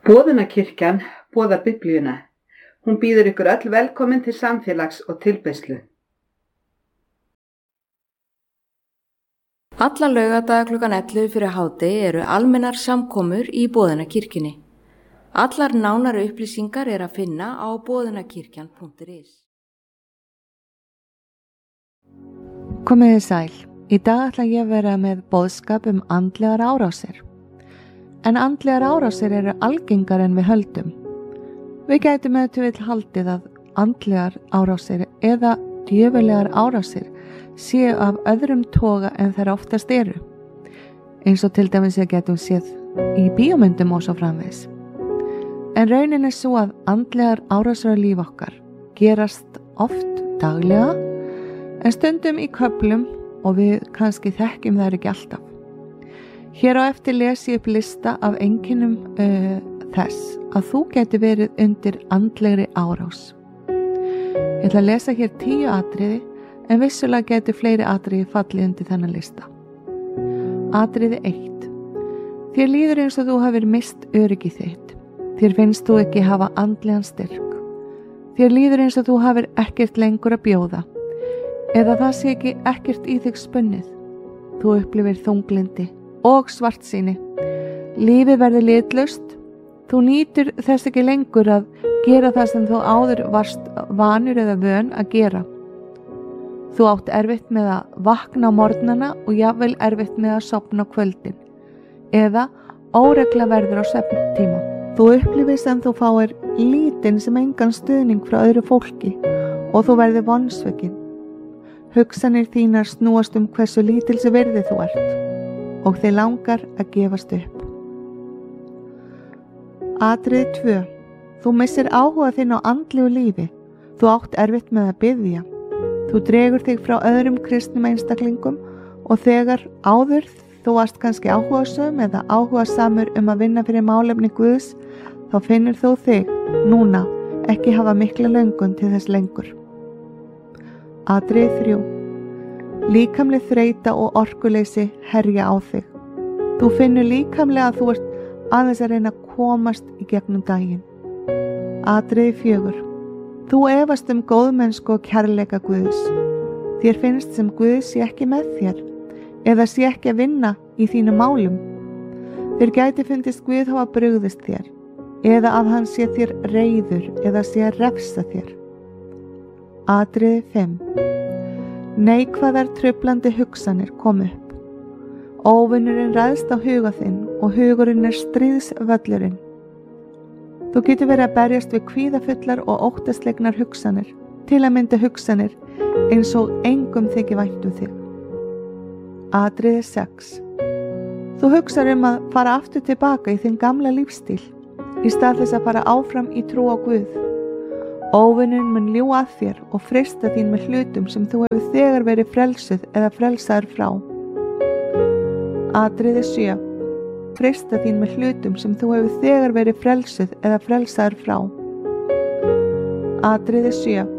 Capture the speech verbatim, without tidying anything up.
Boðunarkirkjan boðar Biblíuna. Hún býður ykkur öll velkomin til samfélags og tilbeiðslu. Alla laugardaga klukkan ellefu fyrir hádegi eru almennar samkomur í Boðunarkirkjunni. Allar nánari upplýsingar er að finna á boðunarkirkjan punktur is. Komiði sæl. Í dag ætla ég að vera með boðskap um andlegar árásir. En andlegar árásir eru algengar en við höldum. Við gætum auðvitað vill haldið að andlegar árásir eða djöfulegar árásir séu af öðrum toga en þær oftast eru. Eins og til dæmis við getum séð í bíómyndum og svo framvegis. En raunin er svo að andlegar árásir á líf okkar gerast oft daglega en stundum í köflum og við kannski þekkjum þær ekki alltaf. Hér á eftir les ég upp lista af einkennum uh, þess að þú geti verið undir andlegri árás. Ég ætla að lesa hér tíu atriði en vissulega geti fleiri atriði fallið undir þennan lista. Atriði eitt. Þér líður eins og þú hafir mist öryggi þitt. Þér finnst þú ekki hafa andlegan styrk. Þér líður eins og þú hafir ekkert lengur að bjóða. Eða það sé ekki ekkert í þig spunnið. Þú upplifir þunglindi og svartsýni. Lífið verður litlaust. Þú nýtur þess ekki lengur að gera það sem þú áður varst vanur eða vön að gera. Þú átt erfitt með að vakna á morgnana og jafnvel erfitt með að sofna á kvöldin. Eða óregla verður á svefntíma. Þú upplifir sem þú fáir lítinn sem engan stuðning frá öðru fólki og þú verður vonsvikinn. Hugsanir þínar snúast um hversu lítils virði þú ert og þig langar að gefast upp. Atriði tvö. Þú missir áhuga þinn á andlegu lífi. Þú átt erfitt með að biðja. Þú dregur þig frá öðrum kristnum einstaklingum og þegar áður þú varst kannski áhugasöm eða áhugasamur um að vinna fyrir málefni Guðs, þá finnur þú þig núna ekki hafa mikla löngun til þess lengur. Atriði þrjú. Líkamleg þreyta og orkuleysi herja á þig. Þú finnur líkamlega að þú ert aðeins að reyna að komast í gegnum daginn. Atriði fjögur. Þú efast um góðmennsku og kærleika Guðs. Þér finnst sem Guð sé ekki með þér eða sé ekki að vinna í þínu málum. Þér gæti fundist Guð hafa brugðist þér eða að hann sé þér reiður eða sé að refsa þér. Atriði fimm. Neikvæðar truflandi hugsanir kom upp. Óvinurinn ræðst á huga þinn og hugurinn er stríðsvöllurinn. Þú getur verið að berjast við kvíðafullar og óttaslegnar hugsanir, til að mynda hugsanir eins og engum þykir vænt um þig. Atriði sex. Þú hugsar um að fara aftur tilbaka í þinn gamla lífstíl, í stað þess að fara áfram í trú á Guð. Óvinurinn mun ljúga að þér og freista þín með hlutum sem þú hefur þegar verið frelsuð eða frelsaður frá. Atriði sjö. Freista þín með hlutum sem þú hefur þegar verið frelsuð eða frelsaður frá. Atriði sjö.